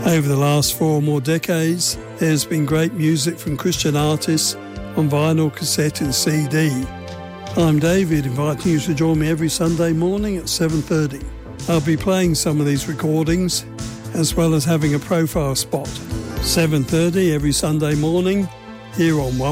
Over the last 4 or more decades, there's been great music from Christian artists on vinyl, cassette and CD. I'm David, inviting you to join me every Sunday morning at 7:30. I'll be playing some of these recordings, as well as having a profile spot. 7:30 every Sunday morning, here on